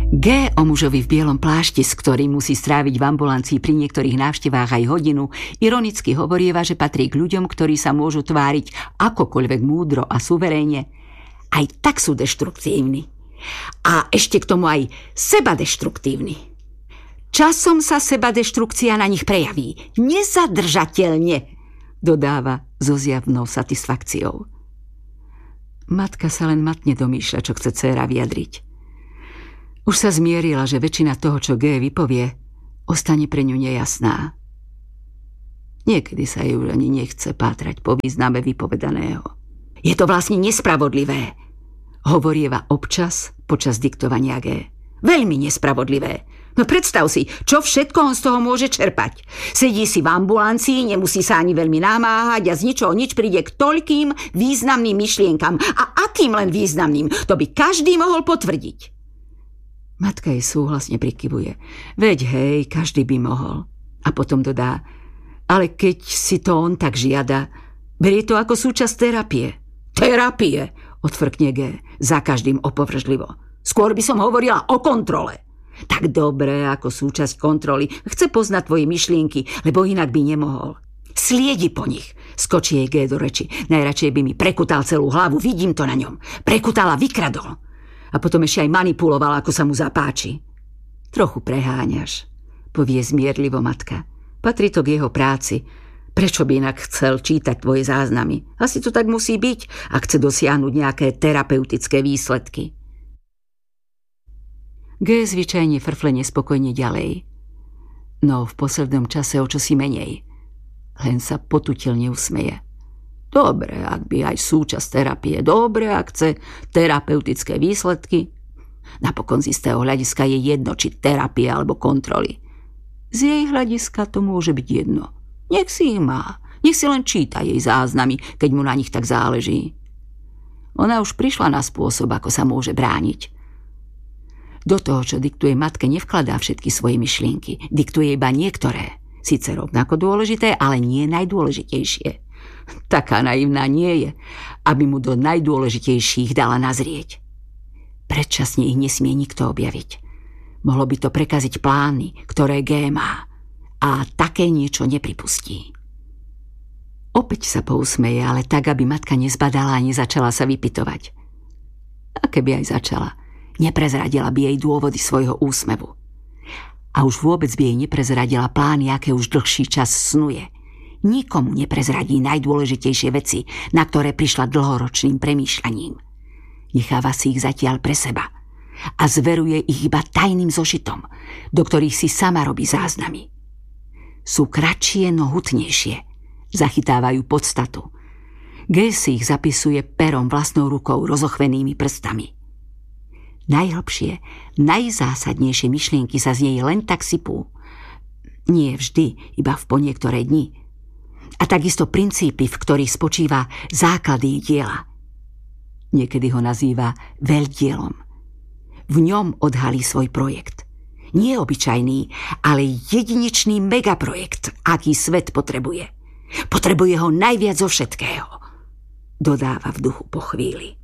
G o mužovi v bielom plášti, s ktorým musí stráviť v ambulancii pri niektorých návštevách aj hodinu, ironicky hovorieva, že patrí k ľuďom, ktorí sa môžu tváriť akokoľvek múdro a suverénne. Aj tak sú deštruktívni. A ešte k tomu aj sebadeštruktívni. Časom sa sebadeštrukcia na nich prejaví. Nezadržateľne, dodáva so zjavnou satisfakciou. Matka sa len matne domýšľa, čo chce dcéra vyjadriť. Už sa zmierila, že väčšina toho, čo G vypovie, ostane pre ňu nejasná. Niekedy sa jej už ani nechce pátrať po význame vypovedaného. Je to vlastne nespravodlivé, hovorieva občas počas diktovania G. Veľmi nespravodlivé. No predstav si, čo všetko on z toho môže čerpať. Sedí si v ambulancii, nemusí sa ani veľmi namáhať a z ničoho nič príde k toľkým významným myšlienkam. A akým len významným, to by každý mohol potvrdiť. Matka jej súhlasne prikyvuje. Veď hej, každý by mohol. A potom dodá, ale keď si to on tak žiada, berie to ako súčasť terapie. Terapie, odfrkne G, za každým opovržlivo. Skôr by som hovorila o kontrole. Tak dobre, ako súčasť kontroly. Chce poznať tvoje myšlienky, lebo inak by nemohol. Sliedi po nich, skočí jej G do reči. Najradšej by mi prekutal celú hlavu, vidím to na ňom. Prekutal a vykradol. A potom ešte aj manipuloval, ako sa mu zapáči. Trochu preháňaš, povie zmierlivo matka. Patrí to k jeho práci. Prečo by inak chcel čítať tvoje záznamy? Asi to tak musí byť, ak chce dosiahnuť nejaké terapeutické výsledky. G zvyčajne frfle nespokojne ďalej. No v poslednom čase o čosi menej. Len sa potutilne usmeje. Dobre, ak by aj súčasť terapie. Dobre, ak chce terapeutické výsledky. Napokon z istého hľadiska je jedno, či terapie alebo kontroly. Z jej hľadiska to môže byť jedno. Nech si ich má. Nech si len číta jej záznamy, keď mu na nich tak záleží. Ona už prišla na spôsob, ako sa môže brániť. Do toho, čo diktuje matke, nevkladá všetky svoje myšlienky. Diktuje iba niektoré. Sice rovnako dôležité, ale nie najdôležitejšie. Taká naivná nie je, aby mu do najdôležitejších dala nazrieť. Predčasne ich nesmie nikto objaviť. Mohlo by to prekaziť plány, ktoré G má. A také niečo nepripustí. Opäť sa pousmeje, ale tak, aby matka nezbadala a nezačala sa vypytovať. A keby aj začala, neprezradila by jej dôvody svojho úsmevu. A už vôbec by jej neprezradila plány, aké už dlhší čas snuje. Nikomu neprezradí najdôležitejšie veci, na ktoré prišla dlhoročným premýšľaním. Necháva si ich zatiaľ pre seba a zveruje ich iba tajným zošitom, do ktorých si sama robí záznamy. Sú kratšie, no hutnejšie. Zachytávajú podstatu. G si ich zapisuje perom vlastnou rukou, rozochvenými prstami. Najhlbšie, najzásadnejšie myšlienky sa z nej len tak sypú. Nie vždy, iba v niektoré dni. A takisto princípy, v ktorých spočíva základ jej diela. Niekedy ho nazýva veľdielom. V ňom odhalí svoj projekt. Nie obyčajný, ale jedinečný megaprojekt, aký svet potrebuje. Potrebuje ho najviac zo všetkého. Dodáva v duchu po chvíli.